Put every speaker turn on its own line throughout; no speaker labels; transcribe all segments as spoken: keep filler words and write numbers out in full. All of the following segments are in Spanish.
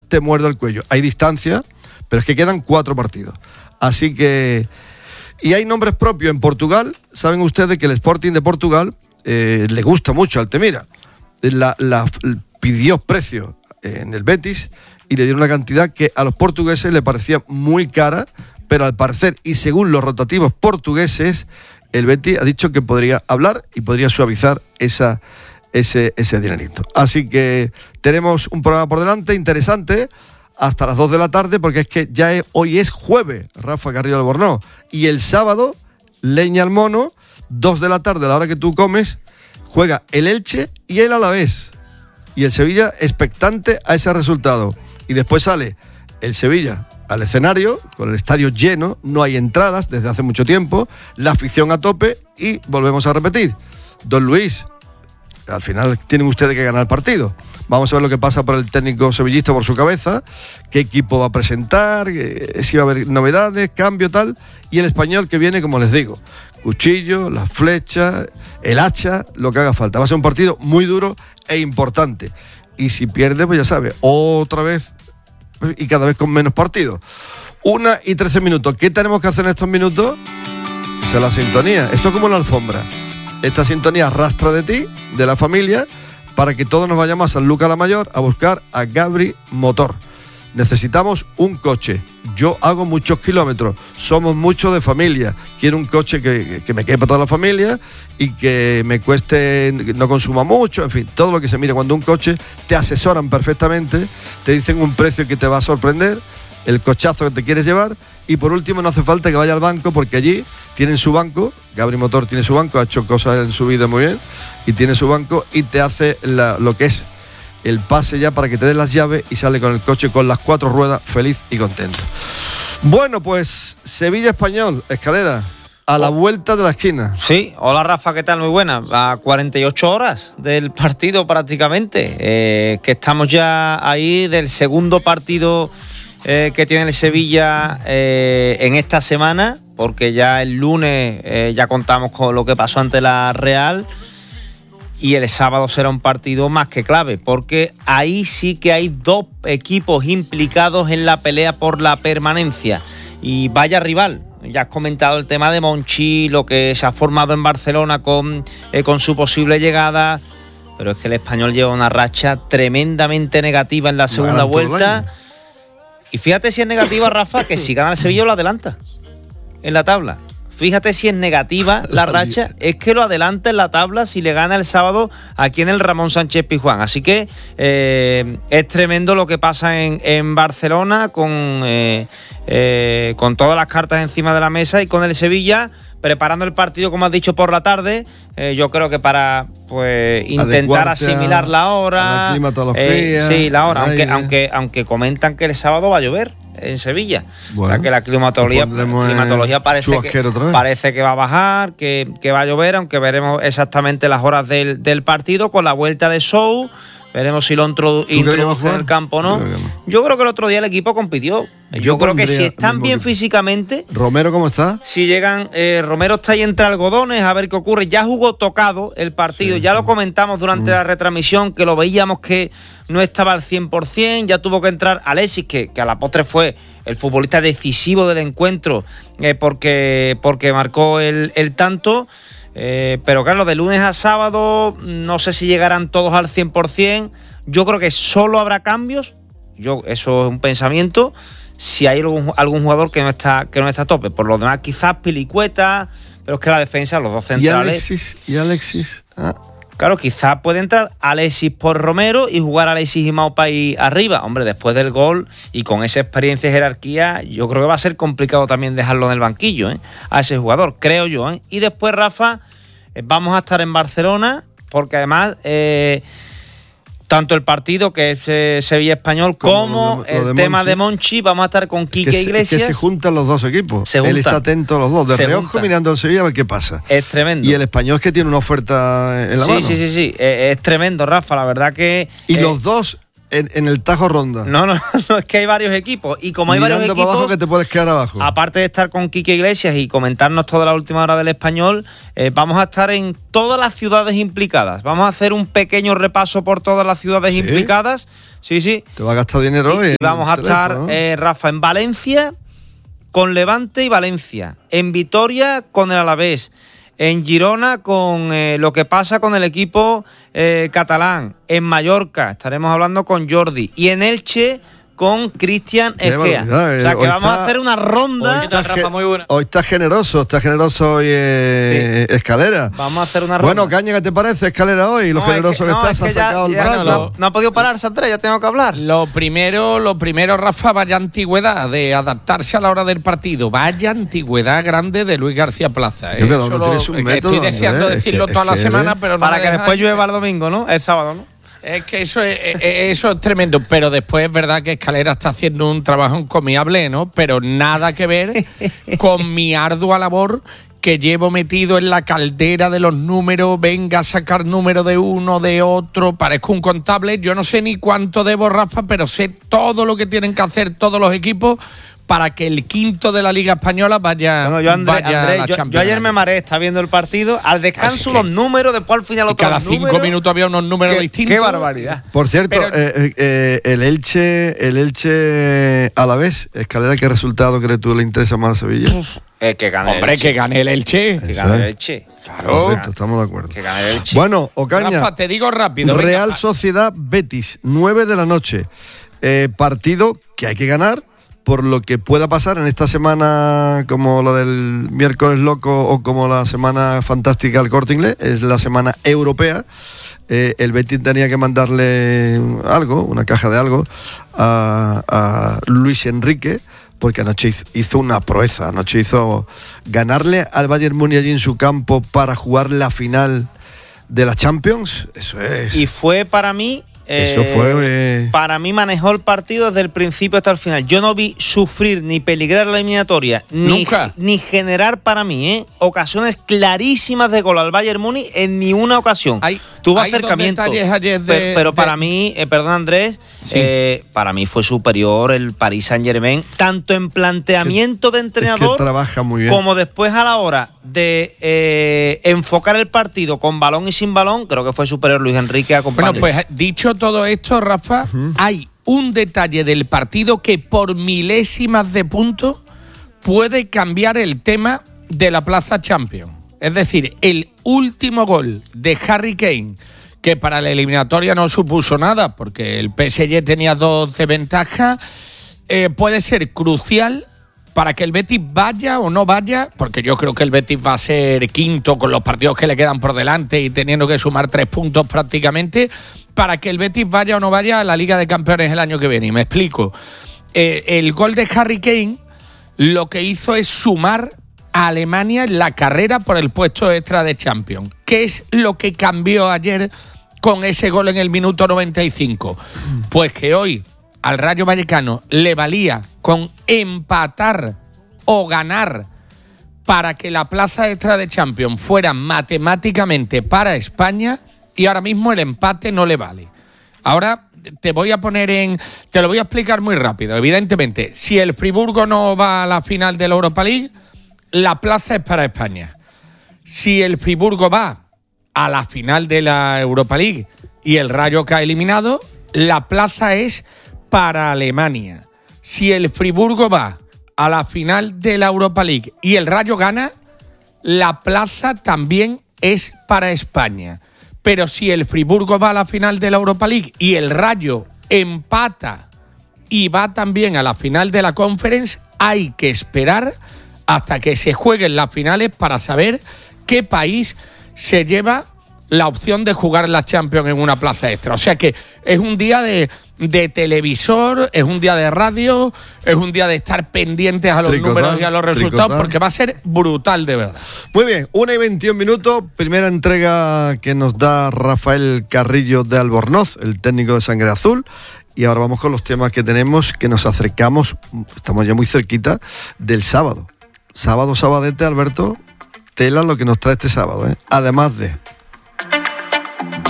te muerde el cuello. Hay distancia, pero es que quedan cuatro partidos. Así que... Y hay nombres propios en Portugal. Saben ustedes que el Sporting de Portugal eh, le gusta mucho a Altamira. La, la, pidió precio en el Betis y le dieron una cantidad que a los portugueses le parecía muy cara, pero al parecer, y según los rotativos portugueses, el Betis ha dicho que podría hablar y podría suavizar esa, ese, ese dinerito. Así que tenemos un programa por delante interesante hasta las dos de la tarde, porque es que ya es, hoy es jueves, Rafa Carrillo Albornoz, y el sábado, leña al mono, dos de la tarde, a la hora que tú comes, juega el Elche y el Alavés. Y el Sevilla expectante a ese resultado. Y después sale el Sevilla al escenario, con el estadio lleno, no hay entradas desde hace mucho tiempo, la afición a tope y volvemos a repetir. Don Luis, al final tienen ustedes que ganar el partido. Vamos a ver lo que pasa por el técnico sevillista, por su cabeza, qué equipo va a presentar, si va a haber novedades, cambio, tal. Y el español que viene, como les digo, cuchillo, la flecha, el hacha, lo que haga falta. Va a ser un partido muy duro e importante. Y si pierde, pues ya sabe, otra vez y cada vez con menos partidos. Una y trece minutos. ¿Qué tenemos que hacer en estos minutos? Esa es la sintonía. Esto es como la alfombra. Esta sintonía arrastra de ti, de la familia, para que todos nos vayamos a San Lucas la Mayor a buscar a Gabri Motor. Necesitamos un coche. Yo hago muchos kilómetros, somos muchos de familia. Quiero un coche que, que me quepa toda la familia y que me cueste, no consuma mucho, en fin, todo lo que se mire. Cuando un coche te asesoran perfectamente, te dicen un precio que te va a sorprender, el cochazo que te quieres llevar, y por último no hace falta que vaya al banco, porque allí tienen su banco. Gabri Motor tiene su banco, ha hecho cosas en su vida muy bien y tiene su banco y te hace la, lo que es el pase ya para que te den las llaves y sale con el coche con las cuatro ruedas feliz y contento. Bueno, pues Sevilla Español, Escalera, a la vuelta de la esquina.
Sí, hola Rafa, ¿qué tal? Muy buena. A cuarenta y ocho horas del partido prácticamente, eh, que estamos ya ahí del segundo partido eh, que tiene el Sevilla eh, en esta semana, porque ya el lunes eh, ya contamos con lo que pasó ante la Real. Y el sábado será un partido más que clave, porque ahí sí que hay dos equipos implicados en la pelea por la permanencia. Y vaya rival, ya has comentado el tema de Monchi, lo que se ha formado en Barcelona con, eh, con su posible llegada, pero es que el Español lleva una racha tremendamente negativa en la segunda vuelta. Y fíjate si es negativa, Rafa, que si gana el Sevilla lo adelanta en la tabla. Fíjate si es negativa la racha, es que lo adelanta en la tabla si le gana el sábado aquí en el Ramón Sánchez Pizjuán. Así que eh, es tremendo lo que pasa en, en Barcelona con, eh, eh, con todas las cartas encima de la mesa y con el Sevilla preparando el partido, como has dicho, por la tarde. Eh, yo creo que para pues intentar asimilar la hora.
La climatología.
Eh, sí, la hora, aunque, aunque, aunque comentan que el sábado va a llover en Sevilla. Bueno, o sea que la climatología, climatología parece, que, parece que va a bajar, que, que va a llover, aunque veremos exactamente las horas del, del partido con la vuelta de Show. Veremos si lo introdu- introduce en el campo o no. Yo creo, no. Yo creo que el otro día el equipo compitió. Yo, Yo creo que si están bien físicamente...
¿Romero cómo está?
Si llegan... Eh, Romero está ahí entre algodones, a ver qué ocurre. Ya jugó tocado el partido. Sí, ya sí. Lo comentamos durante mm. la retransmisión, que lo veíamos que no estaba al cien por ciento. Ya tuvo que entrar Alexis, que, que a la postre fue el futbolista decisivo del encuentro, eh, porque, porque marcó el, el tanto... Eh, pero claro, de lunes a sábado no sé si llegarán todos al cien por ciento. Yo creo que solo habrá cambios. Yo, eso es un pensamiento. Si hay algún, algún jugador que no está que no está a tope. Por lo demás, quizás Pilicueta, pero es que la defensa, los dos centrales.
Y Alexis, y Alexis. Ah.
Claro, quizás puede entrar Alexis por Romero y jugar Alexis y Maupa ahí arriba. Hombre, después del gol y con esa experiencia y jerarquía, yo creo que va a ser complicado también dejarlo en el banquillo, ¿eh? A ese jugador, creo yo, ¿eh? Y después, Rafa, eh, vamos a estar en Barcelona, porque además... Eh, tanto el partido que es eh, Sevilla Español como, como lo de, lo el de tema Monchi. de Monchi, vamos a estar con Quique
que
Iglesias.
Se, que se juntan los dos equipos.
Se
Él
juntan.
está atento a los dos, de
se
reojo
juntan.
mirando al Sevilla a ver qué pasa.
Es tremendo.
Y el Español es que tiene una oferta en la
sí,
mano.
Sí, sí, sí, eh, es tremendo, Rafa, la verdad que...
Y
eh,
los dos en, en el Tajo Ronda.
No, no, no, es que hay varios equipos. Y como hay
Mirando
varios
para
equipos,
abajo que te puedes quedar abajo.
Aparte de estar con Quique Iglesias y comentarnos toda la última hora del Español, eh, vamos a estar en todas las ciudades implicadas. Vamos a hacer un pequeño repaso por todas las ciudades
¿Sí?
implicadas. Sí, sí.
Te va a gastar dinero
Y,
en
y vamos a
teléfono,
estar,
¿no?
eh, Rafa, en Valencia con Levante y Valencia, en Vitoria con el Alavés, en Girona con eh, lo que pasa con el equipo eh, catalán, en Mallorca estaremos hablando con Jordi y en Elche con Cristian
Qué
Egea.
barbaridad,
O sea
eh.
que
Hoy
vamos
está-
a hacer una ronda.
Hoy está, ge- hoy está generoso, está generoso hoy eh, Escalera.
Vamos a hacer una ronda.
Bueno, Caña, ¿qué te parece Escalera hoy? Lo
No,
generoso
es que-
que,
no,
estás,
es que
has
ya-
sacado el
ya
rato.
no, no ha podido parar, Sandra, ya tengo que hablar.
Lo primero, lo primero, Rafa, vaya antigüedad de adaptarse a la hora del partido. Vaya antigüedad grande de Luis García Plaza.
Yo, cada
Eso
uno
lo-
tiene su
es que
método,
estoy deseando
Andrés, es
decirlo
que-
toda
es
la
que
semana,
él-
pero no
Para
me
que
dejan.
después llueva el domingo, ¿no? El sábado, ¿no?
Es que eso es, es- eso es tremendo, pero después es verdad que Escalera está haciendo un trabajo encomiable, ¿no? Pero nada que ver con mi ardua labor que llevo metido en la caldera de los números, venga a sacar número de uno, de otro, parezco un contable, yo no sé ni cuánto debo, Rafa, pero sé todo lo que tienen que hacer todos los equipos para que el quinto de la Liga Española vaya,
Bueno, yo, André,
vaya
André,
a la
yo,
Champions
yo ayer
League.
me mareé, está viendo el partido. Al descanso
Así que-
los números, después al final
Y
otros
cada cinco
números.
minutos había unos números
Qué-
distintos.
Qué barbaridad.
Por cierto,
Pero-
eh, eh, el Elche, el Elche a la vez, Escalera, ¿qué resultado crees tú le interesa más a Sevilla?
Eh, que gane
Hombre,
el
que gane el Elche.
Que
Eso
gane
es.
el Elche.
Claro.
Correcto, estamos de acuerdo.
Que gane el Elche.
Bueno, Ocaña,
Rafa, te digo rápido. venga.
Real Sociedad Betis, nueve de la noche. Eh, partido que hay que ganar por lo que pueda pasar en esta semana, como la del miércoles loco o como la semana fantástica al Corte Inglés, es la semana europea. Eh, el Betis tenía que mandarle algo, una caja de algo, a, a Luis Enrique, porque anoche hizo- hizo una proeza, anoche hizo ganarle al Bayern Múnich allí en su campo para jugar la final de la Champions. Eso es.
Y fue para mí.
Eso fue, eh.
Para mí manejó el partido desde el principio hasta el final. Yo no vi sufrir ni peligrar la eliminatoria, ni,
Nunca.
ni generar para mí ¿eh? ocasiones clarísimas de gol al Bayern Múnich en ni una ocasión.
Hay-
Tuvo
hay dos
acercamiento.
detalles ayer de-
pero, pero
de-
para mí, eh, perdón Andrés,
Sí.
eh, para mí fue superior el Paris Saint-Germain, tanto en planteamiento de
Es
entrenador
que trabaja muy bien.
como después a la hora de eh, enfocar el partido con balón y sin balón, creo que fue superior Luis Enrique a
Bueno,
compañía.
pues dicho todo esto, Rafa, hay un detalle del partido que por milésimas de puntos puede cambiar el tema de la Plaza Champions. Es decir, el último gol de Harry Kane, que para la eliminatoria no supuso nada, porque el P S G tenía dos de ventaja, eh, puede ser crucial para que el Betis vaya o no vaya, porque yo creo que el Betis va a ser quinto con los partidos que le quedan por delante y teniendo que sumar tres puntos prácticamente, para que el Betis vaya o no vaya a la Liga de Campeones el año que viene. Y me explico. Eh, el gol de Harry Kane lo que hizo es sumar a Alemania en la carrera por el puesto extra de Champions. ¿Qué es lo que cambió ayer con ese gol en el minuto noventa y cinco? Pues que hoy al Rayo Vallecano le valía con empatar o ganar para que la plaza extra de Champions fuera matemáticamente para España, y ahora mismo el empate no le vale. Ahora te voy a poner en... Te lo voy a explicar muy rápido. Evidentemente, si el Friburgo no va a la final de la Europa League, la plaza es para España. Si el Friburgo va a la final de la Europa League y el Rayo cae eliminado, la plaza es para Alemania. Si el Friburgo va a la final de la Europa League y el Rayo gana, la plaza también es para España. Pero si el Friburgo va a la final de la Europa League y el Rayo empata y va también a la final de la Conference, hay que esperar hasta que se jueguen las finales para saber qué país se lleva la opción de jugar la Champions en una plaza extra. O sea que es un día de, de televisor, es un día de radio, es un día de estar pendientes a los
Tricotar,
números y a los resultados,
tricotar.
porque va a ser brutal de verdad.
Muy bien, una y veintiún minutos, primera entrega que nos da Rafael Carrillo de Albornoz, el técnico de Sangre Azul. Y ahora vamos con los temas que tenemos, que nos acercamos, estamos ya muy cerquita, del sábado. Sábado, sabadete, Alberto, tela lo que nos trae este sábado, ¿eh? Además de...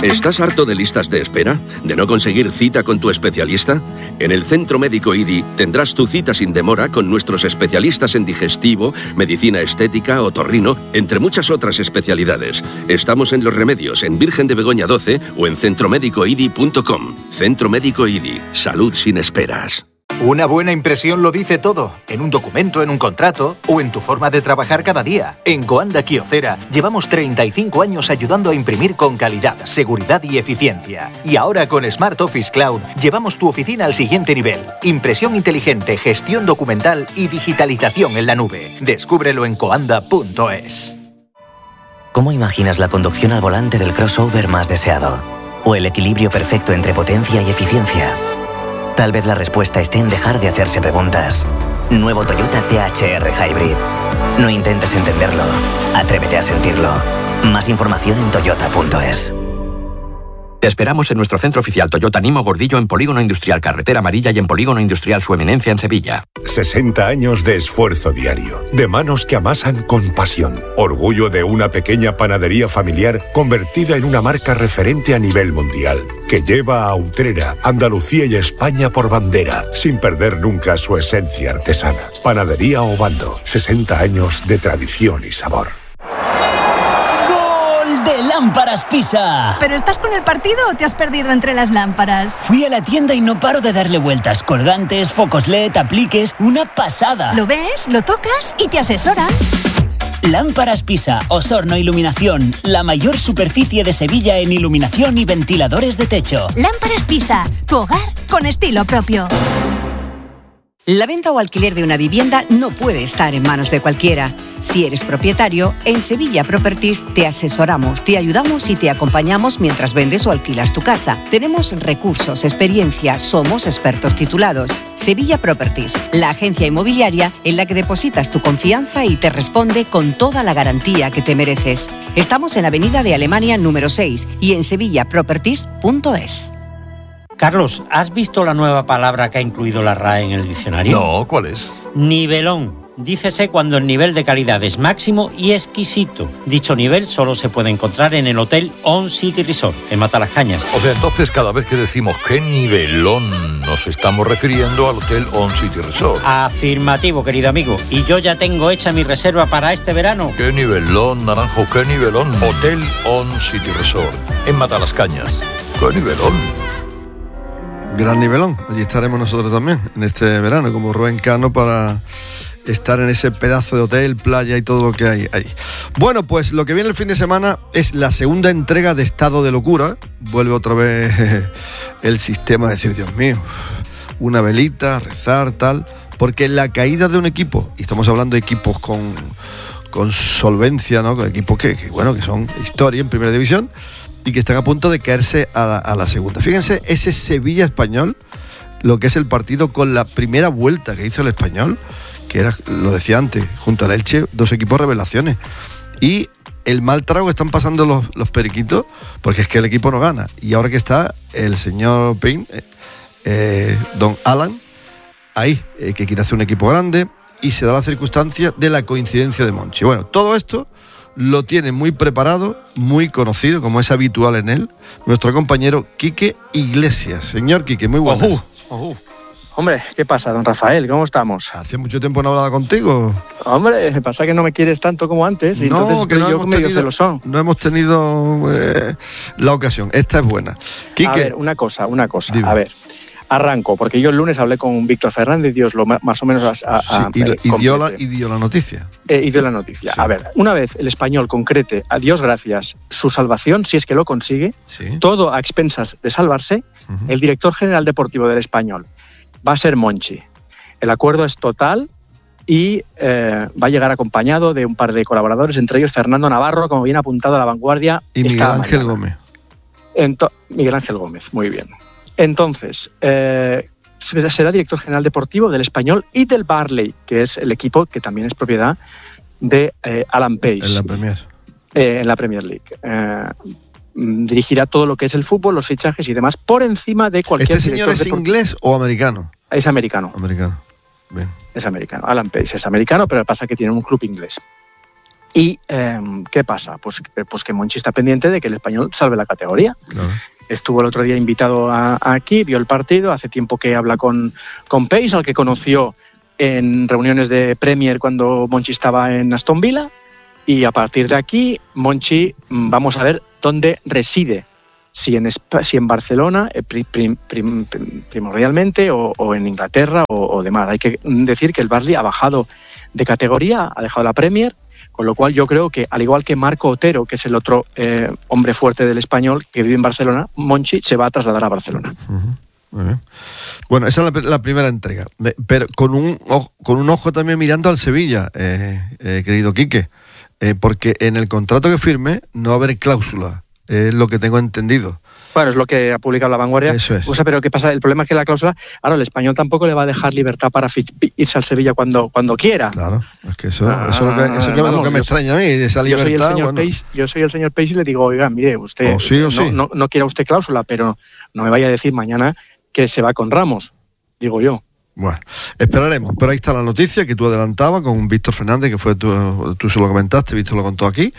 ¿Estás harto de listas de espera? ¿De no conseguir cita con tu especialista? En el Centro Médico I D I tendrás tu cita sin demora con nuestros especialistas en digestivo, medicina estética, otorrino, entre muchas otras especialidades. Estamos en Los Remedios, en Virgen de Begoña doce o en centro médico i d i punto com. Centro Médico I D I. Salud sin esperas.
Una buena impresión lo dice todo, en un documento, en un contrato o en tu forma de trabajar cada día. En Coanda Kyocera llevamos treinta y cinco años ayudando a imprimir con calidad, seguridad y eficiencia. Y ahora con Smart Office Cloud llevamos tu oficina al siguiente nivel. Impresión inteligente, gestión documental y digitalización en la nube. Descúbrelo en coanda punto es.
¿Cómo imaginas la conducción al volante del crossover más deseado? ¿O el equilibrio perfecto entre potencia y eficiencia? Tal vez la respuesta esté en dejar de hacerse preguntas. Nuevo Toyota T H R Hybrid. No intentes entenderlo, atrévete a sentirlo. Más información en toyota punto es.
Te esperamos en nuestro centro oficial Toyota Nimo Gordillo en Polígono Industrial Carretera Amarilla y en Polígono Industrial Su Eminencia en Sevilla.
sesenta años de esfuerzo diario, de manos que amasan con pasión. Orgullo de una pequeña panadería familiar convertida en una marca referente a nivel mundial, que lleva a Utrera, Andalucía y España por bandera, sin perder nunca su esencia artesana. Panadería Obando, sesenta años de tradición y sabor.
De Lámparas Pisa.
¿Pero estás con el partido o te has perdido entre las lámparas?
Fui a la tienda y no paro de darle vueltas. Colgantes, focos L E D, apliques, una pasada.
Lo ves, lo tocas y te asesoran.
Lámparas Pisa, Osorno Iluminación, la mayor superficie de Sevilla en iluminación y ventiladores de techo.
Lámparas Pisa, tu hogar con estilo propio.
La venta o alquiler de una vivienda no puede estar en manos de cualquiera. Si eres propietario, en Sevilla Properties te asesoramos, te ayudamos y te acompañamos mientras vendes o alquilas tu casa. Tenemos recursos, experiencia, somos expertos titulados. Sevilla Properties, la agencia inmobiliaria en la que depositas tu confianza y te responde con toda la garantía que te mereces. Estamos en Avenida de Alemania número seis y en sevilla properties punto es.
Carlos, ¿has visto la nueva palabra que ha incluido la R A E en el diccionario?
No, ¿cuál es?
Nivelón. Dícese cuando el nivel de calidad es máximo y exquisito. Dicho nivel solo se puede encontrar en el Hotel On City Resort, en Matalascañas.
O sea, entonces cada vez que decimos qué nivelón, nos estamos refiriendo al Hotel On City Resort.
Afirmativo, querido amigo. Y yo ya tengo hecha mi reserva para este verano.
Qué nivelón, Naranjo, qué nivelón. Hotel On City Resort, en Matalascañas. Qué nivelón.
Gran nivelón. Allí estaremos nosotros también en este verano, como Rubén Cano, para estar en ese pedazo de hotel, playa y todo lo que hay ahí. Bueno, pues lo que viene el fin de semana es la segunda entrega de Estado de Locura. Vuelve otra vez el sistema de decir, Dios mío, una velita, rezar, tal, porque la caída de un equipo, y estamos hablando de equipos con, con solvencia, ¿no? Con equipos que, que, bueno, que son historia en primera división y que están a punto de caerse a la, a la segunda. Fíjense, ese Sevilla Español, lo que es el partido con la primera vuelta que hizo el Español, que era, lo decía antes, junto al Elche, dos equipos revelaciones. Y el mal trago que están pasando los, los periquitos, porque es que el equipo no gana. Y ahora que está el señor Payne, eh, eh, don Alan, ahí, eh, que quiere hacer un equipo grande, y se da la circunstancia de la coincidencia de Monchi. Bueno, todo esto lo tiene muy preparado, muy conocido, como es habitual en él, nuestro compañero Quique Iglesias. Señor Quique, muy buenas.
Ojú, ojú. Hombre, ¿qué pasa, don Rafael? ¿Cómo estamos?
Hace mucho tiempo no hablaba contigo.
Hombre, pasa que no me quieres tanto como antes. Y
no,
entonces
que no
yo
hemos,
medio
tenido,
celosón.
no hemos tenido eh, la ocasión. Esta es buena. Quique.
A ver, una cosa, una cosa.
Dime.
A ver, arranco, porque yo el lunes hablé con Víctor Fernández, Dios lo más o menos a, a,
sí, y,
eh,
y, dio la, y dio la noticia.
Eh, y dio la noticia. Sí. A ver, una vez el Español concrete, a Dios gracias, su salvación, si es que lo consigue,
sí.
todo a expensas de salvarse, uh-huh. el director general deportivo del Español va a ser Monchi. El acuerdo es total y eh, va a llegar acompañado de un par de colaboradores, entre ellos Fernando Navarro, como bien apuntado a La Vanguardia.
Y Miguel Ángel mañana. Gómez.
Ento- Miguel Ángel Gómez, muy bien. Entonces, eh, será director general deportivo del Español y del Barley, que es el equipo que también es propiedad de eh, Alan Pace.
En la Premier.
Eh, en la Premier League. Eh, dirigirá todo lo que es el fútbol, los fichajes y demás, por encima de cualquier...
¿Este señor es inglés o americano?
Es americano.
Americano, bien.
Es americano. Alan Pace es americano, pero pasa que tiene un club inglés. ¿Y eh, qué pasa? Pues, pues que Monchi está pendiente de que el Español salve la categoría. Claro. Estuvo el otro día invitado a, a aquí, vio el partido, hace tiempo que habla con, con Pace, al que conoció en reuniones de Premier cuando Monchi estaba en Aston Villa, y a partir de aquí Monchi, vamos a ver dónde reside, si en, si en Barcelona prim, prim, prim, primordialmente o, o en Inglaterra o, o demás. Hay que decir que el Burnley ha bajado de categoría, ha dejado la Premier, con lo cual yo creo que, al igual que Marco Otero, que es el otro eh, hombre fuerte del Español que vive en Barcelona, Monchi se va a trasladar a Barcelona.
Uh-huh. Muy bien. Bueno, esa es la, la primera entrega, pero con un ojo, con un ojo también mirando al Sevilla, eh, eh, querido Quique, eh, porque en el contrato que firme no va a haber cláusula, es lo que tengo entendido.
Bueno, es lo que ha publicado La Vanguardia.
Eso es.
O sea, pero ¿qué pasa? El problema es que la cláusula, ahora el Español tampoco le va a dejar libertad para irse al Sevilla cuando, cuando quiera.
Claro, es que eso, ah, eso es lo que, eso vamos, lo que me yo, extraña a mí, de esa libertad.
Yo soy el señor
bueno.
Pace, yo soy el señor Pace y le digo, oiga, mire, usted
oh, sí, oh,
no,
sí.
no, no quiera usted cláusula, pero no me vaya a decir mañana que se va con Ramos, digo yo.
Bueno, esperaremos, pero ahí está la noticia que tú adelantabas con Víctor Fernández, que fue tú, tú se lo comentaste, Víctor lo contó aquí,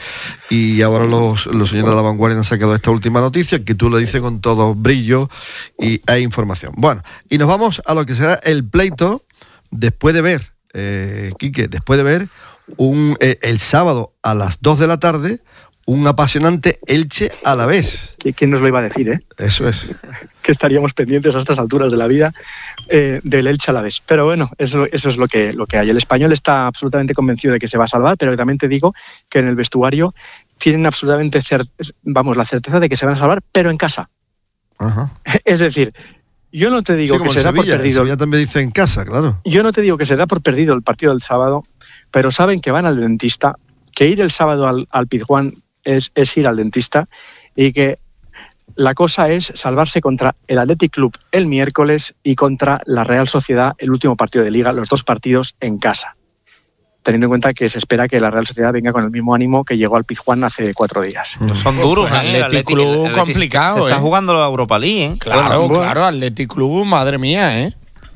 y ahora los, los señores de La Vanguardia han sacado esta última noticia que tú lo dices con todo brillo y hay información. Bueno, y nos vamos a lo que será el pleito después de ver, eh, Quique, después de ver un eh, el sábado a las dos de la tarde un apasionante Elche Alavés.
¿Quién nos lo iba a decir, eh?
Eso es.
Que estaríamos pendientes a estas alturas de la vida eh, del Elche Alavés. Pero bueno, eso, eso es lo que, lo que hay. El Español está absolutamente convencido de que se va a salvar, pero también te digo que en el vestuario tienen absolutamente cer- vamos, la certeza de que se van a salvar, pero en casa.
Ajá.
Es decir, yo no te digo
sí,
que se da por perdido.
Ya también dice en casa, claro.
Yo no te digo que se da por perdido el partido del sábado, pero saben que van al dentista, que ir el sábado al, al Pizjuán es, es ir al dentista, y que la cosa es salvarse contra el Athletic Club el miércoles y contra la Real Sociedad el último partido de Liga, los dos partidos en casa. Teniendo en cuenta que se espera que la Real Sociedad venga con el mismo ánimo que llegó al Pizjuán hace cuatro días.
Mm. Son duros,
pues,
¿eh?
El Athletic Club el Athletic complicado,
se, se está
¿eh?
jugando la Europa League, ¿eh?
Claro,
bueno,
claro, Athletic Club, madre mía, ¿eh?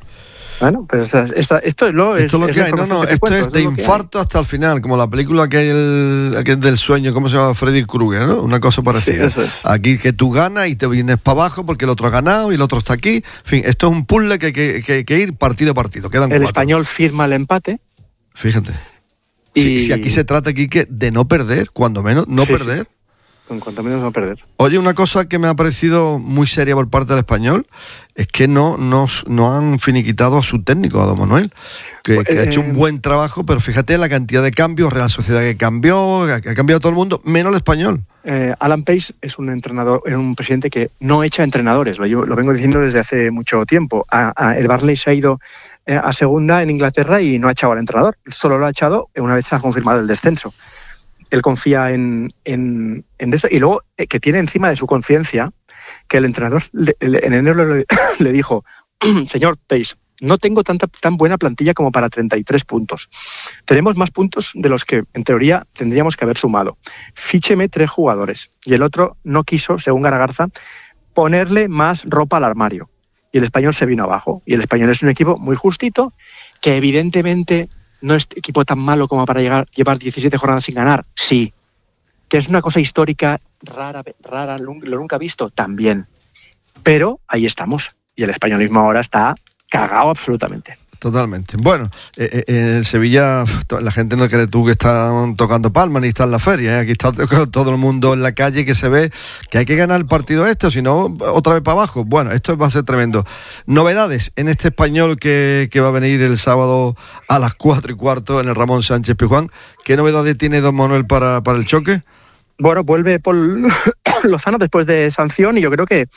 Bueno, pues esta, esto es lo,
esto es lo
es
que hay, no, no,
que
esto
cuento,
es de
es
infarto hasta el final, como la película que hay el, que es del sueño, ¿cómo se llama? Freddy Krueger, ¿no? Una cosa parecida.
Sí, es.
Aquí que tú ganas y te vienes para abajo porque el otro ha ganado y el otro está aquí. En fin, esto es un puzzle que hay que, que, que ir partido a partido. Quedan
el
cuatro.
Español firma el empate.
Fíjate.
Y...
Si, si aquí se trata, Quique, de no perder, cuando menos, no
sí,
perder.
Sí. En cuanto menos no perder.
Oye, una cosa que me ha parecido muy seria por parte del Español es que no, no, no han finiquitado a su técnico, a Don Manuel, que, que eh, ha hecho un buen trabajo, pero fíjate la cantidad de cambios, Real Sociedad que cambió, que ha cambiado todo el mundo, menos el Español.
Eh, Alan Pace es un entrenador, es un presidente que no echa entrenadores, lo, yo, lo vengo diciendo desde hace mucho tiempo. A, a, el Burnley se ha ido eh, a segunda en Inglaterra y no ha echado al entrenador, solo lo ha echado una vez se ha confirmado el descenso. Él confía en, en, en eso, y luego eh, que tiene encima de su conciencia que el entrenador le, le, en enero le, le dijo: señor Pace, no tengo tanta tan buena plantilla como para treinta y tres puntos. Tenemos más puntos de los que en teoría tendríamos que haber sumado. Fícheme tres jugadores. Y el otro no quiso, según Garagarza, ponerle más ropa al armario. Y el Español se vino abajo. Y el Español es un equipo muy justito, que evidentemente no es equipo tan malo como para llegar, llevar diecisiete jornadas sin ganar. Sí. Que es una cosa histórica rara, rara, lo nunca visto, también. Pero ahí estamos. Y el españolismo ahora está cagado absolutamente.
Totalmente. Bueno, eh, eh, en Sevilla la gente no cree tú que están tocando palmas ni está en la feria, ¿eh? Aquí está todo el mundo en la calle que se ve que hay que ganar el partido este, o si no, otra vez para abajo. Bueno, esto va a ser tremendo. Novedades en este Español que, que va a venir el sábado a las cuatro y cuarto en el Ramón Sánchez Pizjuán. ¿Qué novedades tiene Don Manuel para, para el choque?
Bueno, vuelve Paul Lozano después de sanción y yo creo que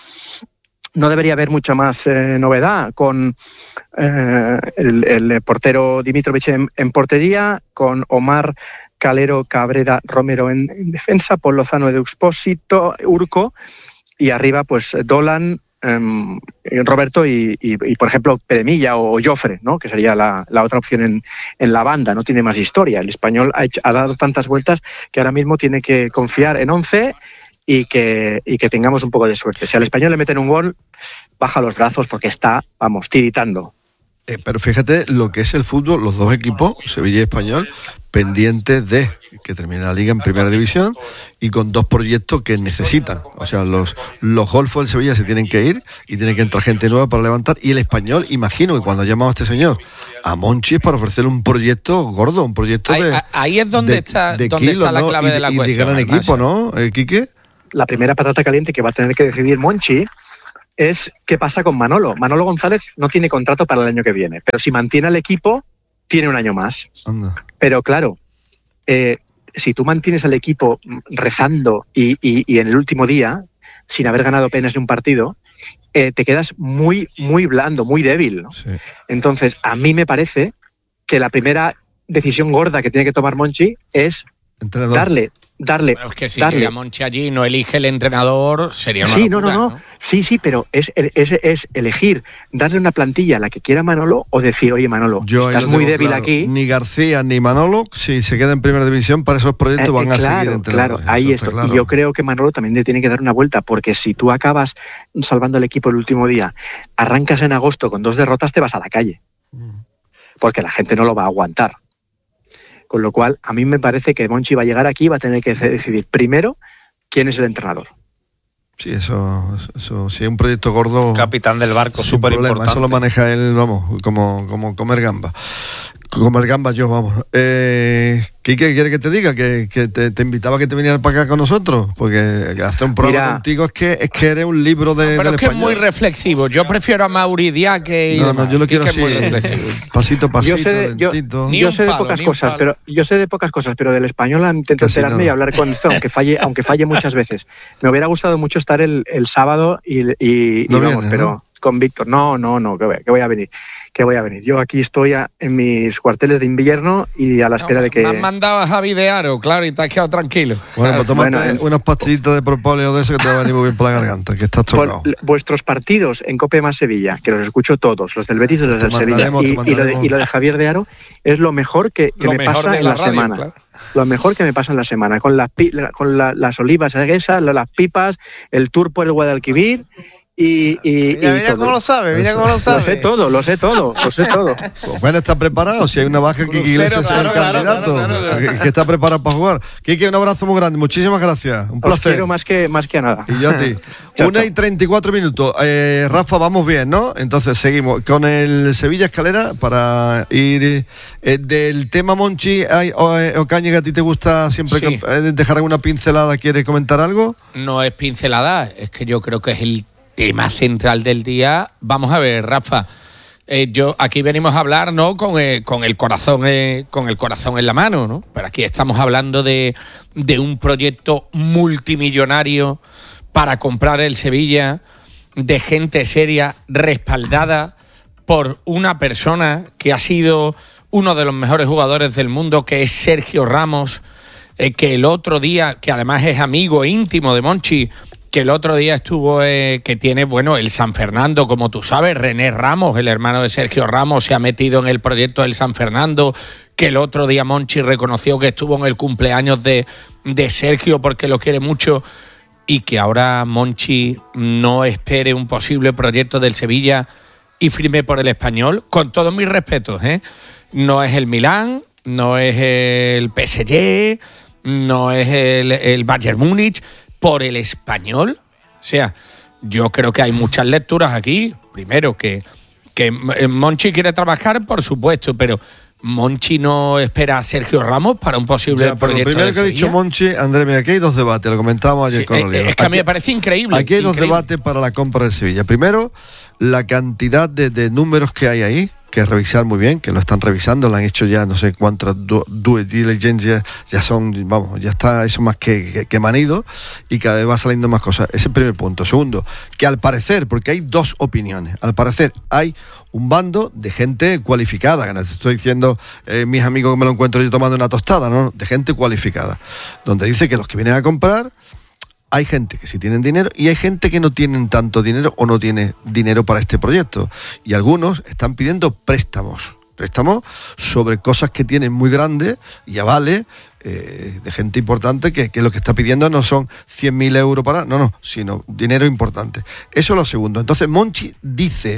no debería haber mucha más eh, novedad, con eh, el, el portero Dimitrovic en, en portería, con Omar, Calero, Cabrera, Romero en, en defensa, Paul Lozano de Expósito, Urco, y arriba pues Dolan, eh, Roberto y, y, y por ejemplo Peremilla o Jofre, ¿no? Que sería la, la otra opción en, en la banda. No tiene más historia. El español ha, hecho, ha dado tantas vueltas que ahora mismo tiene que confiar en once y que, y que tengamos un poco de suerte. Si al español le meten un gol, baja los brazos porque está, vamos, tiritando.
Eh, pero fíjate lo que es el fútbol, los dos equipos, Sevilla y Español, pendientes de que termine la liga en primera división y con dos proyectos que necesitan. O sea, los, los golfos del Sevilla se tienen que ir y tiene que entrar gente nueva para levantar. Y el Español, imagino que cuando ha llamado a este señor, a Monchi, es para ofrecerle un proyecto gordo, un proyecto
ahí,
de.
Ahí es donde
de,
está,
de
donde
kilos,
está la
¿no?
clave
y,
de la
y
cuestión.
de gran
además,
equipo, ¿no, eh, Quique?
La primera patata caliente que va a tener que decidir Monchi es qué pasa con Manolo. Manolo González no tiene contrato para el año que viene, pero si mantiene al equipo, tiene un año más.
Anda.
Pero claro, eh, si tú mantienes al equipo rezando y, y, y en el último día, sin haber ganado apenas de un partido, eh, te quedas muy, muy blando, muy débil, ¿no?
Sí.
Entonces, a mí me parece que la primera decisión gorda que tiene que tomar Monchi es
Entrenador.
darle... Darle,
Pero es que si
darle.
llega Monchi allí y no elige el entrenador, sería una
Sí,
locura,
no, no, no,
¿no?
Sí, sí, pero es, es, es elegir, darle una plantilla a la que quiera Manolo o decir, oye, Manolo,
Yo ahí
estás
lo
muy
tengo
débil
claro.
aquí.
Ni García ni Manolo, si se queda en primera división, para esos proyectos
Eh,
van a
claro,
seguir entrenando.
Claro, ahí esto.
Claro.
Y yo creo que Manolo también le tiene que dar una vuelta, porque si tú acabas salvando el equipo el último día, arrancas en agosto con dos derrotas, te vas a la calle. Porque la gente no lo va a aguantar. Con lo cual, a mí me parece que Monchi va a llegar aquí y va a tener que decidir primero quién es el entrenador.
Sí, eso, eso, si es un proyecto gordo.
Capitán del barco,
sin
súper
problema.
importante.
Eso lo maneja él, vamos, como, como comer gamba. Comer gamba yo, vamos. Eh, ¿Qué quiere que te diga? Que, que te, te invitaba a que te vinieras para acá con nosotros, porque hacer un programa
Mira,
contigo es que es que eres un libro de,
Pero
del
es que es
español.
muy reflexivo. Yo prefiero a Mauri Díaz que...
No, no, yo lo quiero así, pasito a pasito,
Yo sé de, yo,
lentito.
yo sé de pocas cosas, pero yo sé de pocas cosas, pero del español intento
Casi
enterarme
nada.
y hablar con esto, aunque falle, aunque falle muchas veces. Me hubiera gustado mucho estar el, el sábado y, y,
No
y vamos,
vienes,
pero
¿no?
con Víctor. No, no, no, que voy, que voy a venir, que voy a venir. Yo aquí estoy a- en mis cuarteles de invierno y a la espera de que.
Me han mandado a Javi de Aro, claro, y te has quedado tranquilo.
Bueno, pues tómate
Bueno, es-
unas pastillitas de propóleo de eso que te va a venir muy bien por la garganta, que estás
Por
tocado.
l- vuestros partidos en Cope más Sevilla, que los escucho todos, los del Betis y los
Te
del Sevilla,
mandaremos,
y,
te
y lo de,
mandaremos.
y lo de Javier de Aro es lo mejor que, que
Lo
me
mejor
pasa
de
en
la
la,
radio,
semana.
claro.
Lo mejor que me pasa en la semana, con las, pi- la- con la- las olivas esas, las pipas, el tour por el Guadalquivir y, y,
Mira,
y
mira
todo.
cómo lo sabe, mira cómo lo
Lo
sabe.
sé todo, lo sé todo, lo sé todo.
Pues bueno, está preparado. Si hay una baja, que Iglesias sea el
claro,
candidato,
claro, claro, claro.
Que, que está preparado para jugar. Quique, un abrazo muy grande. Muchísimas gracias. Un
Os
placer.
quiero más que, más que a nada.
Y yo a ti.
Chao,
Una
chao.
y treinta y cuatro minutos. Eh, Rafa, vamos bien, ¿no? Entonces seguimos con el Sevilla Escalera para ir eh, del tema Monchi hay, o, eh, Ocaña, que a ti te gusta siempre
Sí.
que- eh, dejar alguna pincelada. ¿Quieres comentar algo?
No es pincelada, es que yo creo que es el tema central del día. Vamos a ver, Rafa. Eh, yo aquí venimos a hablar, ¿no? Con, eh, con el corazón, eh, con el corazón en la mano, ¿no? Pero aquí estamos hablando de, de un proyecto multimillonario para comprar el Sevilla, de gente seria, respaldada por una persona que ha sido uno de los mejores jugadores del mundo, que es Sergio Ramos, eh, que el otro día, que además es amigo íntimo de Monchi, que el otro día estuvo, eh, que tiene, bueno, el San Fernando, como tú sabes, René Ramos, el hermano de Sergio Ramos, se ha metido en el proyecto del San Fernando, que el otro día Monchi reconoció que estuvo en el cumpleaños de, de Sergio porque lo quiere mucho, y que ahora Monchi no espere un posible proyecto del Sevilla y firme por el Español, con todos mis respetos, ¿eh? No es el Milán, no es el P S G, no es el, el Bayern Múnich, por el Español. O sea, yo creo que hay muchas lecturas aquí. Primero, que, que Monchi quiere trabajar, por supuesto, pero Monchi no espera a Sergio Ramos para un posible
Ya, pero lo
proyecto
primero
de
que ha dicho
Sevilla.
Monchi, André, mira, aquí hay dos debates, lo comentábamos ayer
Sí,
con
es-
Oliva.
es que a mí
Aquí-
me parece increíble.
Aquí hay dos
increíble.
debates para la compra de Sevilla. Primero, la cantidad de, de números que hay ahí, que revisar muy bien, que lo están revisando, lo han hecho ya no sé cuántas du- due diligence, ya, ya son, vamos, ya está eso más que, que, que manido, y cada vez va saliendo más cosas. Ese es el primer punto. Segundo, que al parecer, porque hay dos opiniones, al parecer hay un bando de gente cualificada, que no te estoy diciendo eh, mis amigos que me lo encuentro yo tomando una tostada, ¿no? De gente cualificada, donde dice que los que vienen a comprar, hay gente que sí tienen dinero y hay gente que no tienen tanto dinero o no tiene dinero para este proyecto. Y algunos están pidiendo préstamos. Préstamos sobre cosas que tienen muy grandes y avales eh, de gente importante que, que lo que está pidiendo no son cien mil euros para... No, no, sino dinero importante. Eso es lo segundo. Entonces Monchi dice,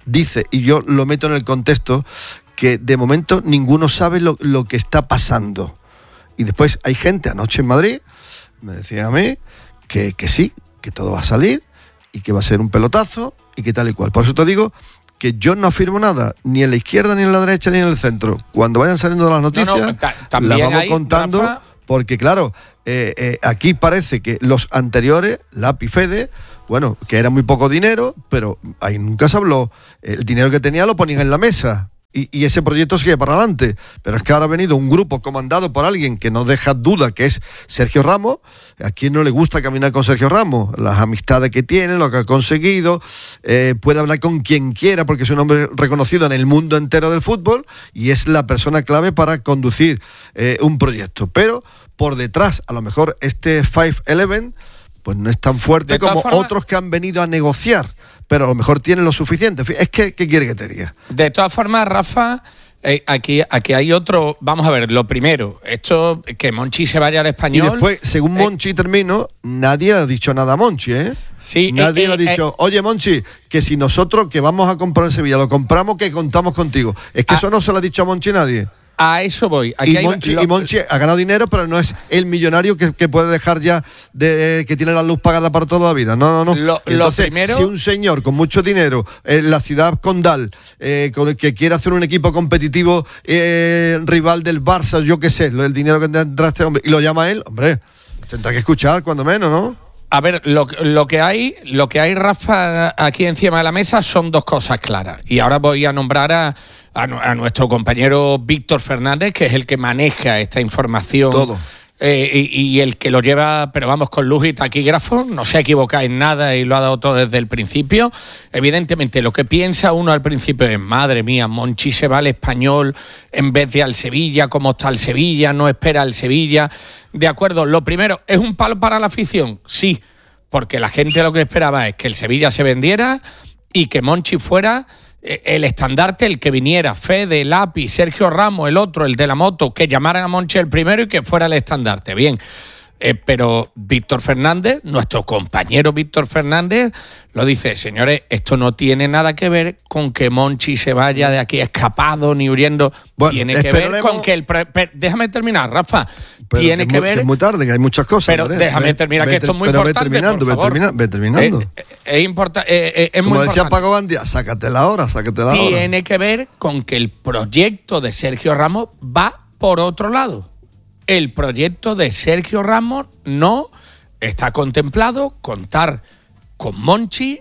dice, y yo lo meto en el contexto, que de momento ninguno sabe lo, lo que está pasando. Y después hay gente, anoche en Madrid, me decía a mí, que, que sí, que todo va a salir, y que va a ser un pelotazo, y que tal y cual. Por eso te digo que yo no afirmo nada, ni en la izquierda, ni en la derecha, ni en el centro. Cuando vayan saliendo las noticias, no, no, ta- las vamos hay, contando, Rafa, porque claro, eh, eh, aquí parece que los anteriores, Lapi, Fede, bueno, que era muy poco dinero, pero ahí nunca se habló. El dinero que tenía lo ponían en la mesa. Y, y ese proyecto sigue para adelante. Pero es que ahora ha venido un grupo comandado por alguien que no deja duda, que es Sergio Ramos. ¿A quién no le gusta caminar con Sergio Ramos? Las amistades que tiene, lo que ha conseguido. Eh, puede hablar con quien quiera porque es un hombre reconocido en el mundo entero del fútbol y es la persona clave para conducir eh, un proyecto. Pero por detrás, a lo mejor este cinco once pues no es tan fuerte como formas, otros que han venido a negociar. Pero a lo mejor tienen lo suficiente. Es que, ¿qué quiere que te diga?
De todas formas, Rafa, eh, aquí, aquí hay otro... Vamos a ver, lo primero, esto, que Monchi se vaya al Español...
Y después, según Monchi eh, termino, nadie le ha dicho nada a Monchi, ¿eh?
Sí.
Nadie
eh,
le ha dicho, eh, oye, Monchi, que si nosotros que vamos a comprar en Sevilla, lo compramos, que contamos contigo. Es que ah, eso no se lo ha dicho a Monchi nadie.
A eso voy. Aquí
y, Monchi, hay... y Monchi ha ganado dinero, pero no es el millonario que, que puede dejar ya, de que tiene la luz pagada para toda la vida. No, no, no.
Lo,
Entonces,
lo primero...
si un señor con mucho dinero en la ciudad condal, eh, con el que quiere hacer un equipo competitivo eh, rival del Barça, yo qué sé, el dinero que tendrá este hombre, y lo llama él, hombre, tendrá que escuchar cuando menos, ¿no?
A ver, lo, lo que hay, lo que hay, Rafa, aquí encima de la mesa son dos cosas claras. Y ahora voy a nombrar a, a, a nuestro compañero Víctor Fernández, que es el que maneja esta información.
Todo.
Eh, y, y el que lo lleva, pero vamos, con luz y taquígrafo, no se equivoca en nada y lo ha dado todo desde el principio. Evidentemente, lo que piensa uno al principio es, madre mía, Monchi se va al Español en vez de al Sevilla, ¿cómo está el Sevilla? No espera al Sevilla. De acuerdo, lo primero, ¿es un palo para la afición? Sí, porque la gente lo que esperaba es que el Sevilla se vendiera y que Monchi fuera el estandarte, el que viniera, Fede, Lapi, Sergio Ramos, el otro, el de la moto, que llamaran a Monchi el primero y que fuera el estandarte. Bien, eh, pero Víctor Fernández, nuestro compañero Víctor Fernández, lo dice, señores, esto no tiene nada que ver con que Monchi se vaya de aquí escapado ni huyendo. Bueno, tiene que ver con que el... Pre- per- déjame terminar, Rafa.
Pero
tiene
que,
que
es
ver...
Que es muy tarde, que hay muchas cosas.
Pero
¿verdad?
déjame terminar,
ve,
que esto es muy
pero
importante,
ve terminando,
por favor.
ve, termina, ve terminando.
Eh, eh, es importante, eh, eh, es
Como
muy
decía
importante.
Paco Gandia, sácatela ahora, sácatela ahora.
Tiene que ver con que el proyecto de Sergio Ramos va por otro lado. El proyecto de Sergio Ramos no está contemplado contar con Monchi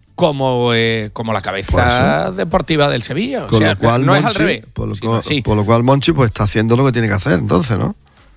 como, eh, como la cabeza deportiva del Sevilla. O
con
sea,
lo cual,
no
Monchi,
es al revés.
Por lo,
sino, sí.
por lo cual Monchi pues está haciendo lo que tiene que hacer, entonces, ¿no?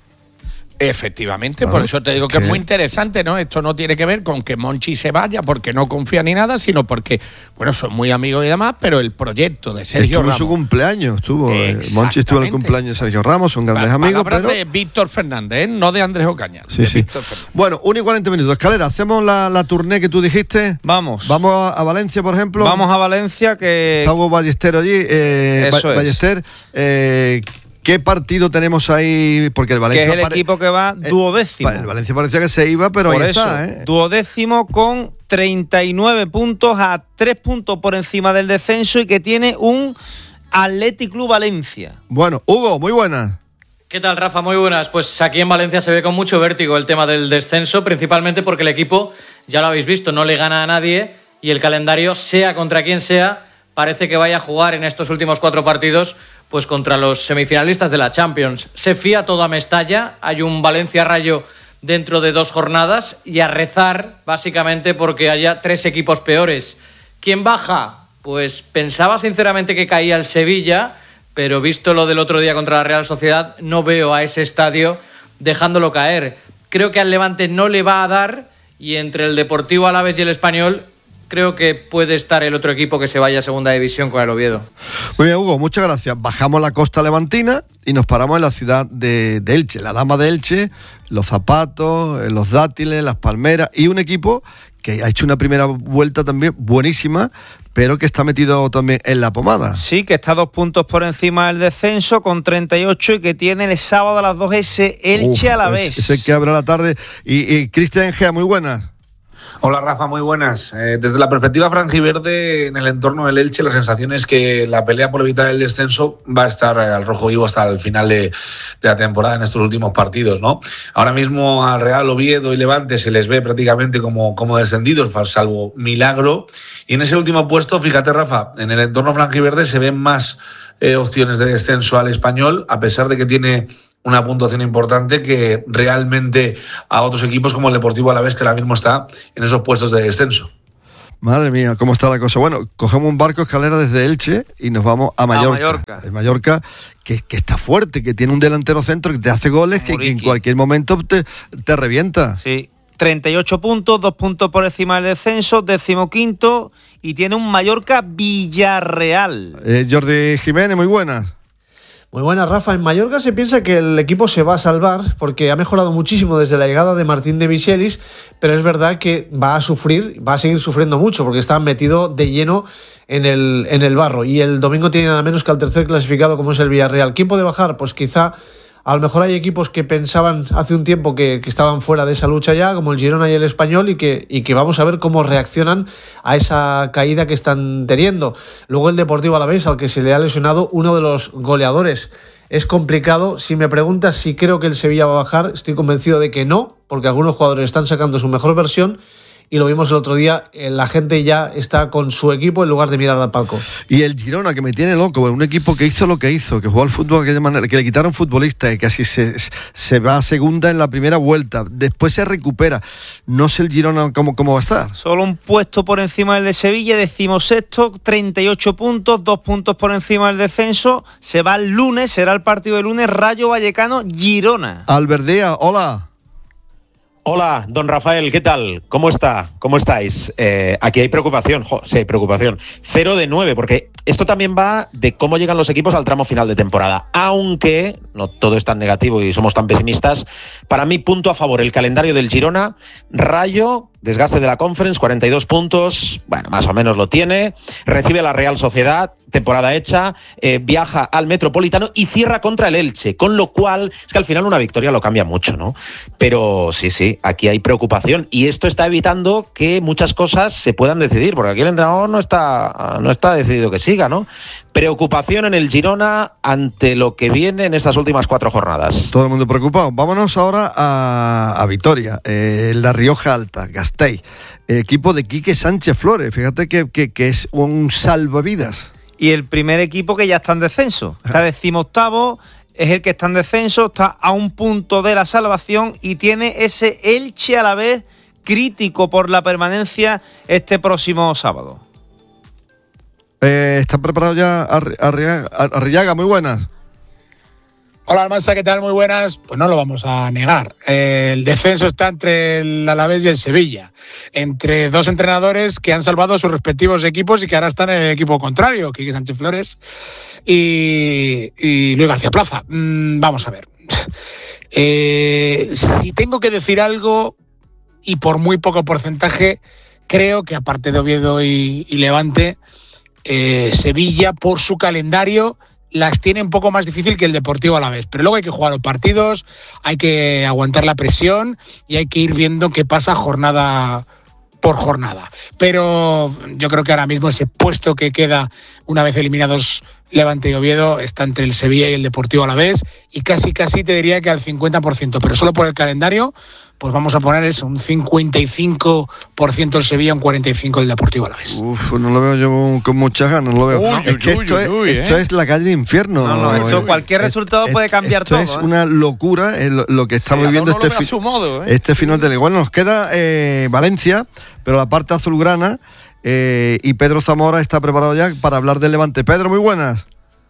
Efectivamente,
claro,
por eso te digo que
¿qué?
es muy interesante, ¿no? Esto no tiene que ver con que Monchi se vaya porque no confía ni nada, sino porque, bueno, son muy amigos y demás, pero el proyecto de Sergio
estuvo
Ramos...
Estuvo en su cumpleaños, estuvo. Eh, Monchi estuvo en el cumpleaños de Sergio Ramos, son grandes
pa-
amigos,
pero...
pero...
de Víctor Fernández, ¿eh? No de Andrés Ocaña.
Sí, sí. Bueno, uno y cuarenta minutos. Escalera, ¿hacemos la, la tournée que tú dijiste?
Vamos.
Vamos a, a Valencia, por ejemplo.
Vamos a Valencia, que...
Está Hugo Ballester allí. Eh,
Eso
Ba-
es.
Ballester, eh, ¿qué partido tenemos ahí? Porque el Valencia...
que es el
pare-
equipo que va duodécimo.
El, el Valencia parecía que se iba, pero
Por
ahí
eso,
está, ¿eh?
duodécimo con treinta y nueve puntos, a tres puntos por encima del descenso, y que tiene un Athletic Club Valencia.
Bueno, Hugo, muy buenas.
¿Qué tal, Rafa? Muy buenas. Pues aquí en Valencia se ve con mucho vértigo el tema del descenso, principalmente porque el equipo, ya lo habéis visto, no le gana a nadie y el calendario, sea contra quien sea, parece que vaya a jugar en estos últimos cuatro partidos pues contra los semifinalistas de la Champions. Se fía todo a Mestalla, hay un Valencia-Rayo dentro de dos jornadas y a rezar básicamente porque haya tres equipos peores. ¿Quién baja? Pues pensaba sinceramente que caía el Sevilla, pero visto lo del otro día contra la Real Sociedad, no veo a ese estadio dejándolo caer. Creo que al Levante no le va a dar, y entre el Deportivo Alavés y el Español creo que puede estar el otro equipo que se vaya a segunda división con el Oviedo.
Muy bien, Hugo, muchas gracias. Bajamos la costa levantina y nos paramos en la ciudad de, de Elche, la Dama de Elche, los zapatos, los dátiles, las palmeras, y un equipo que ha hecho una primera vuelta también buenísima, pero que está metido también en la pomada.
Sí, que está dos puntos por encima del descenso con treinta y ocho, y que tiene el sábado a las dos ese Elche a la vez.
Es el que abre la tarde. Y, y Cristian Gea, muy buenas.
Hola Rafa, muy buenas. Eh, desde la perspectiva franjiverde, en el entorno del Elche, la sensación es que la pelea por evitar el descenso va a estar al rojo vivo hasta el final de, de la temporada en estos últimos partidos, ¿no? Ahora mismo al Real Oviedo y Levante se les ve prácticamente como, como descendidos, salvo milagro. Y en ese último puesto, fíjate Rafa, en el entorno franjiverde se ven más eh, opciones de descenso al Español, a pesar de que tiene una puntuación importante que realmente a otros equipos como el Deportivo Alavés, que ahora mismo está en esos puestos de descenso.
Madre mía, ¿cómo está la cosa? Bueno, cogemos un barco escalera desde Elche y nos vamos a Mallorca. A Mallorca. El Mallorca que, que está fuerte, que tiene un delantero centro que te hace goles, que, que en cualquier momento te, te revienta.
Sí, treinta y ocho puntos, dos puntos por encima del descenso, decimoquinto, y tiene un Mallorca Villarreal.
Eh, Jordi Jiménez, muy buenas.
Muy buena, Rafa. En Mallorca se piensa que el equipo se va a salvar porque ha mejorado muchísimo desde la llegada de Martín de Michelis, pero es verdad que va a sufrir, va a seguir sufriendo mucho porque está metido de lleno en el, en el barro. Y el domingo tiene nada menos que al tercer clasificado, como es el Villarreal. ¿Quién puede bajar? Pues quizá a lo mejor hay equipos que pensaban hace un tiempo que, que estaban fuera de esa lucha ya, como el Girona y el Español, y que, y que vamos a ver cómo reaccionan a esa caída que están teniendo. Luego el Deportivo Alavés, al que se le ha lesionado uno de los goleadores. Es complicado. Si me preguntas si creo que el Sevilla va a bajar, estoy convencido de que no, porque algunos jugadores están sacando su mejor versión. Y lo vimos el otro día, la gente ya está con su equipo en lugar de mirar al palco.
Y el Girona, que me tiene loco, un equipo que hizo lo que hizo, que jugó al fútbol de aquella manera, que le quitaron futbolistas, y que así se, se va a segunda en la primera vuelta, después se recupera. No sé el Girona cómo, cómo va a estar.
Solo un puesto por encima del de Sevilla, decimosexto, treinta y ocho puntos, dos puntos por encima del descenso. Se va el lunes, será el partido del lunes, Rayo Vallecano, Girona.
Alberdea, hola.
Hola, don Rafael, ¿qué tal? ¿Cómo está? ¿Cómo estáis? Eh, aquí hay preocupación, jo, sí, hay preocupación. Cero de nueve, porque esto también va de cómo llegan los equipos al tramo final de temporada. Aunque no todo es tan negativo y somos tan pesimistas, para mí, punto a favor, el calendario del Girona. Rayo, desgaste de la Conference, cuarenta y dos puntos, bueno, más o menos lo tiene. Recibe a la Real Sociedad, temporada hecha, eh, viaja al Metropolitano y cierra contra el Elche, con lo cual es que al final una victoria lo cambia mucho, ¿no? Pero sí, sí, aquí hay preocupación y esto está evitando que muchas cosas se puedan decidir, porque aquí el entrenador no está, no está decidido que siga, ¿no? Preocupación en el Girona ante lo que viene en estas últimas cuatro jornadas.
Todo el mundo preocupado. Vámonos ahora a, a Vitoria, eh, la Rioja Alta, Gasteiz, equipo de Quique Sánchez Flores. Fíjate que, que, que es un salvavidas.
Y el primer equipo que ya está en descenso. Está decimoctavo, es el que está en descenso, está a un punto de la salvación y tiene ese Elche a la vez crítico por la permanencia este próximo sábado.
Eh, ¿Está preparado ya Arriaga? Arriaga, muy buenas.
Hola Almansa, ¿qué tal? Muy buenas. Pues no lo vamos a negar. Eh, el descenso está entre el Alavés y el Sevilla, entre dos entrenadores que han salvado sus respectivos equipos y que ahora están en el equipo contrario, Quique Sánchez Flores y, y Luis García Plaza. Mm, vamos a ver. Eh, si tengo que decir algo, y por muy poco porcentaje, creo que aparte de Oviedo y, y Levante, eh, Sevilla, por su calendario, las tiene un poco más difícil que el Deportivo Alavés. Pero luego hay que jugar los partidos, hay que aguantar la presión y hay que ir viendo qué pasa jornada por jornada. Pero yo creo que ahora mismo ese puesto que queda una vez eliminados Levante y Oviedo está entre el Sevilla y el Deportivo Alavés y casi casi te diría que al cincuenta por ciento, pero solo por el calendario, pues vamos a poner eso, un cincuenta y cinco por ciento el Sevilla, un cuarenta y cinco por ciento el Deportivo Alavés.
Uf, no lo veo yo con muchas ganas, no lo veo. Uy, es uy, que esto, uy, es, uy, esto eh. es la calle de infierno.
No, no, esto, cualquier resultado es, puede cambiar
esto
todo.
Esto es
¿eh?
una locura eh, lo, lo que estamos sí, viviendo
no
este,
fi- su modo, ¿eh?
este final de liga. Bueno, nos queda eh, Valencia, pero la parte azulgrana eh, y Pedro Zamora está preparado ya para hablar del Levante. Pedro, muy buenas.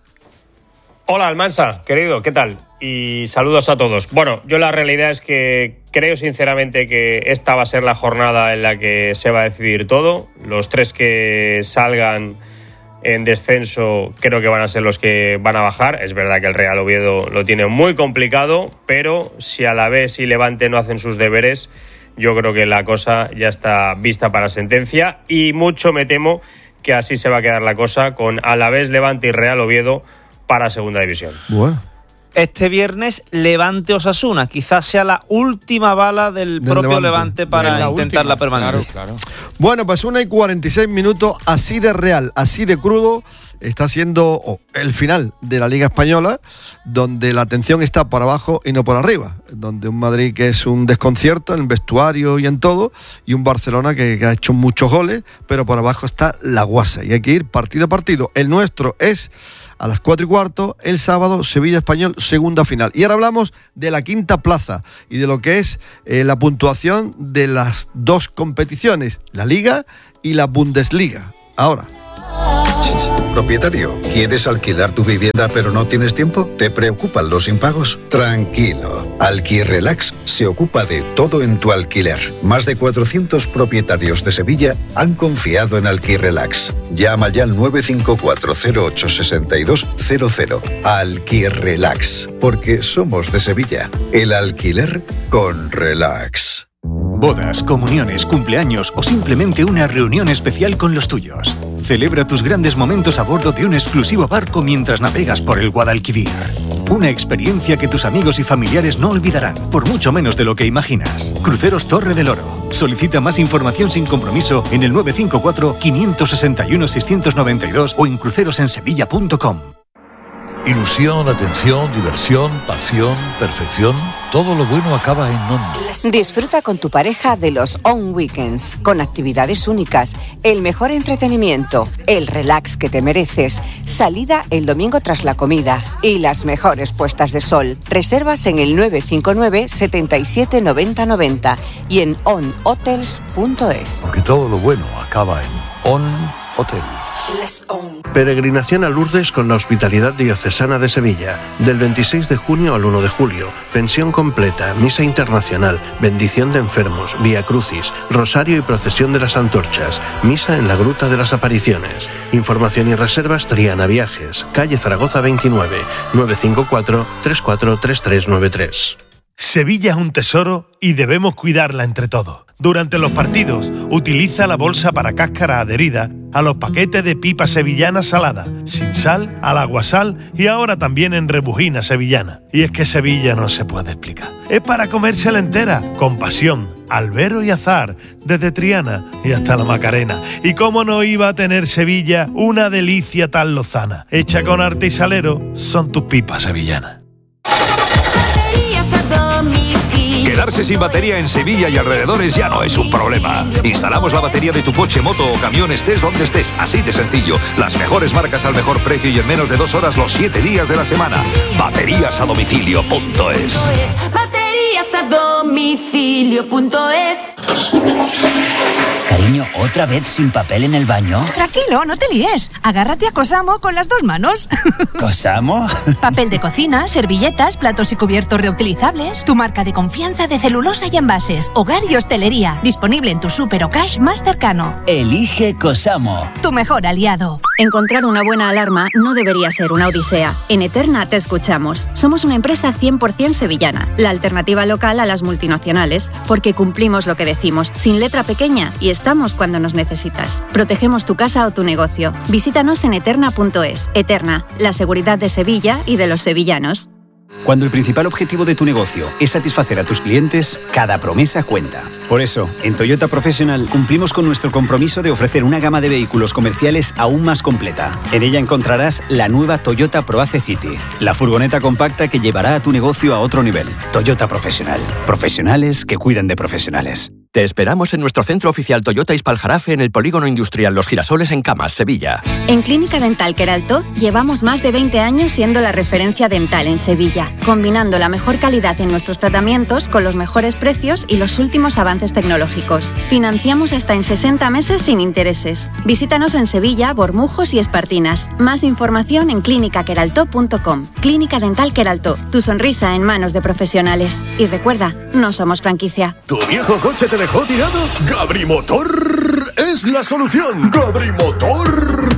Hola Almansa, querido, ¿qué tal? Y saludos a todos. Bueno, yo la realidad es que creo sinceramente que esta va a ser la jornada en la que se va a decidir todo. Los tres que salgan en descenso creo que van a ser los que van a bajar. Es verdad que el Real Oviedo lo tiene muy complicado, pero si Alavés y Levante no hacen sus deberes, yo creo que la cosa ya está vista para sentencia y mucho me temo que así se va a quedar la cosa con Alavés, Levante y Real Oviedo para segunda división.
Bueno,
este viernes Levante Osasuna. Quizás sea la última bala del, del propio Levante, Levante para la intentar última. la permanencia.
Claro, claro. Bueno, pues una y cuarenta y seis minutos, así de real, así de crudo está siendo oh, el final de la Liga Española, donde la atención está por abajo y no por arriba, donde un Madrid que es un desconcierto en el vestuario y en todo, y un Barcelona que, que ha hecho muchos goles, pero por abajo está la guasa, y hay que ir partido a partido. El nuestro es a las cuatro y cuarto, el sábado, Sevilla-Español, segunda final. Y ahora hablamos de la quinta plaza y de lo que es eh, la puntuación de las dos competiciones, la Liga y la Bundesliga. Ahora.
Propietario, ¿quieres alquilar tu vivienda pero no tienes tiempo? ¿Te preocupan los impagos? Tranquilo. Alquirrelax se ocupa de todo en tu alquiler. Más de cuatrocientos propietarios de Sevilla han confiado en Alquirrelax. Llama ya al nueve cinco cuatro cero ocho seis dos cero cero. Alquirrelax, porque somos de Sevilla. El alquiler con relax.
Bodas, comuniones, cumpleaños o simplemente una reunión especial con los tuyos. Celebra tus grandes momentos a bordo de un exclusivo barco mientras navegas por el Guadalquivir. Una experiencia que tus amigos y familiares no olvidarán, por mucho menos de lo que imaginas. Cruceros Torre del Oro. Solicita más información sin compromiso en el nueve cinco cuatro, cinco seis uno, seis nueve dos o en crucerosensevilla punto com.
Ilusión, atención, diversión, pasión, perfección. Todo lo bueno acaba en ON.
Disfruta con tu pareja de los ON Weekends, con actividades únicas, el mejor entretenimiento, el relax que te mereces, salida el domingo tras la comida y las mejores puestas de sol. Reservas en el nueve cinco nueve, setenta y siete, noventa, noventa y en on hotels punto es.
Porque todo lo bueno acaba en ON Hotels.
Peregrinación a Lourdes con la Hospitalidad Diocesana de Sevilla, del veintiséis de junio al uno de julio. Pensión completa, misa internacional, bendición de enfermos, vía crucis, rosario y procesión de las antorchas, misa en la Gruta de las Apariciones. Información y reservas Triana Viajes, calle Zaragoza veintinueve, nueve cinco cuatro, tres cuatro tres tres nueve tres.
Sevilla es un tesoro y debemos cuidarla entre todos. Durante los partidos, utiliza la bolsa para cáscara adherida a los paquetes de pipa sevillana salada, sin sal, al aguasal y ahora también en rebujina sevillana. Y es que Sevilla no se puede explicar. Es para comérsela entera, con pasión, albero y azar, desde Triana y hasta la Macarena. Y cómo no iba a tener Sevilla una delicia tan lozana. Hecha con arte y salero, son tus pipas sevillanas.
Quedarse sin batería en Sevilla y alrededores ya no es un problema. Instalamos la batería de tu coche, moto o camión, estés donde estés, así de sencillo. Las mejores marcas al mejor precio y en menos de dos horas los siete días de la semana. Baterías a domicilio punto es.
Baterías a domicilio punto es.
Cariño, ¿otra vez sin papel en el baño?
Tranquilo, no te líes. Agárrate a Cosamo con las dos manos.
¿Cosamo?
Papel de cocina, servilletas, platos y cubiertos reutilizables. Tu marca de confianza de celulosa y envases. Hogar y hostelería. Disponible en tu súper o cash más cercano.
Elige Cosamo.
Tu mejor aliado.
Encontrar una buena alarma no debería ser una odisea. En Eterna te escuchamos. Somos una empresa cien por ciento sevillana. La alternativa local a las multinacionales. Porque cumplimos lo que decimos. Sin letra pequeña y estamos cuando nos necesitas. Protegemos tu casa o tu negocio. Visítanos en eterna punto es. Eterna, la seguridad de Sevilla y de los sevillanos.
Cuando el principal objetivo de tu negocio es satisfacer a tus clientes, cada promesa cuenta. Por eso, en Toyota Professional cumplimos con nuestro compromiso de ofrecer una gama de vehículos comerciales aún más completa. En ella encontrarás la nueva Toyota ProAce City, la furgoneta compacta que llevará a tu negocio a otro nivel. Toyota Professional. Profesionales que cuidan de profesionales.
Te esperamos en nuestro centro oficial Toyota Ispaljarafe en el Polígono Industrial Los Girasoles en Camas, Sevilla.
En Clínica Dental Queraltó llevamos más de veinte años siendo la referencia dental en Sevilla, combinando la mejor calidad en nuestros tratamientos con los mejores precios y los últimos avances tecnológicos. Financiamos hasta en sesenta meses sin intereses. Visítanos en Sevilla, Bormujos y Espartinas. Más información en clínica queraltó punto com. Clínica Dental Queraltó, tu sonrisa en manos de profesionales. Y recuerda, no somos franquicia.
¿Tu viejo coche te dejó tirado? Gabrimotor es la solución. Gabrimotor.